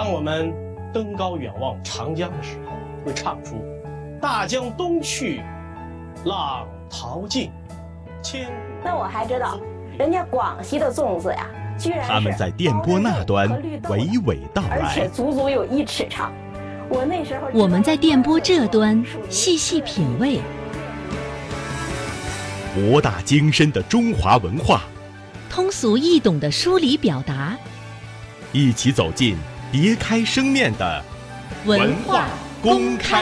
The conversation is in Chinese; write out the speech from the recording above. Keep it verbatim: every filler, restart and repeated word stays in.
当我们登高远望长江的时候，会唱出大江东去，浪淘尽，千古。 那我还知道，人家广西的粽子呀，居然是他们在电波那端娓娓道来， 而且足足有一尺长。我那时候， 我们在电波这端细细品味， 博大精深的中华文化， 通俗易懂的梳理表达， 一起走进别开生面的文化公开